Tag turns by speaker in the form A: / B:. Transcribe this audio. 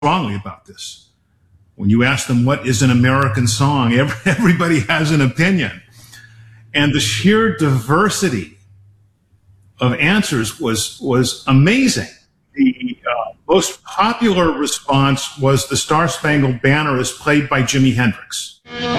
A: strongly about this. When you ask them what is an American song, everybody has an opinion. And the sheer diversity of answers was amazing. The most popular response was the Star Spangled Banner is played by Jimi Hendrix.